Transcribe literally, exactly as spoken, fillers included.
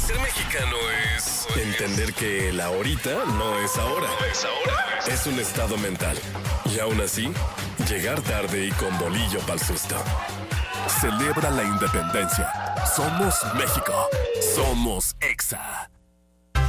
Ser mexicano es... entender que el ahorita no es ahora. No es ahora. Es un estado mental. Y aún así, llegar tarde y con bolillo pa'l susto. Celebra la independencia. Somos México. Somos Exa.